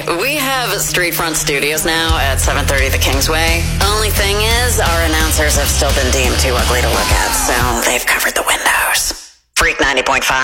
We have Street Front Studios now at 730 the Kingsway. Only thing is, our announcers have still been deemed too ugly to look at, so they've covered the windows. Freak 90.5.